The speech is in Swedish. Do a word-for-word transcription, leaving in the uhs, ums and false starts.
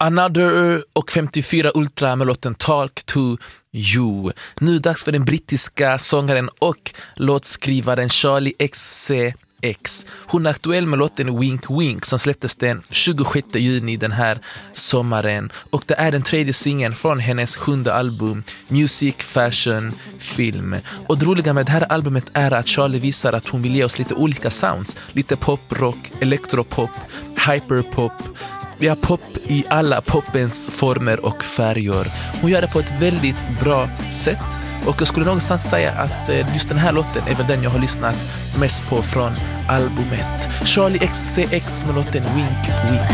Another och femtiofyra Ultra med låten Talk to You. Nu dags för den brittiska sångaren och låtskrivaren Charli X C X. Hon är aktuell med låten Wink Wink som släpptes den tjugosjätte juni den här sommaren. Och det är den tredje singeln från hennes sjunde album Music, Fashion, Film. Och det roliga med det här albumet är att Charli visar att hon vill ge oss lite olika sounds. Lite pop, rock, elektropop, hyperpop. Vi har pop i alla popens former och färger. Hon gör det på ett väldigt bra sätt. Och jag skulle någonstans säga att just den här låten är väl den jag har lyssnat mest på från albumet. Charli X C X med låten Wink Wink.